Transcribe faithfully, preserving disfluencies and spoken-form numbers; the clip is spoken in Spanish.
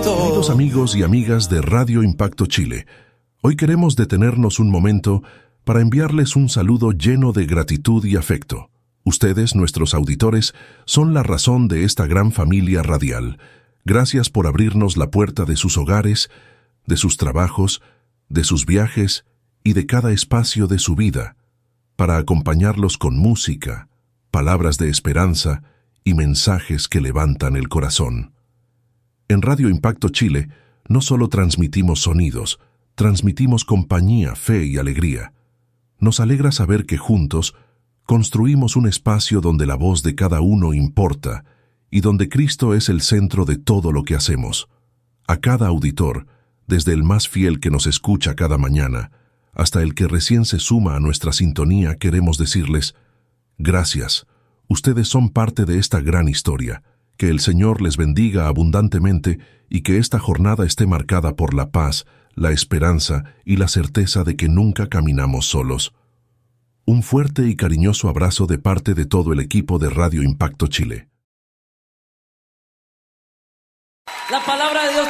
Queridos amigos y amigas de Radio Impacto Chile, hoy queremos detenernos un momento para enviarles un saludo lleno de gratitud y afecto. Ustedes, nuestros auditores, son la razón de esta gran familia radial. Gracias por abrirnos la puerta de sus hogares, de sus trabajos, de sus viajes y de cada espacio de su vida, para acompañarlos con música, palabras de esperanza y mensajes que levantan el corazón. En Radio Impacto Chile no solo transmitimos sonidos, transmitimos compañía, fe y alegría. Nos alegra saber que juntos construimos un espacio donde la voz de cada uno importa y donde Cristo es el centro de todo lo que hacemos. A cada auditor, desde el más fiel que nos escucha cada mañana, hasta el que recién se suma a nuestra sintonía, queremos decirles, gracias, ustedes son parte de esta gran historia. Que el Señor les bendiga abundantemente y que esta jornada esté marcada por la paz, la esperanza y la certeza de que nunca caminamos solos. Un fuerte y cariñoso abrazo de parte de todo el equipo de Radio Impacto Chile. La palabra de Dios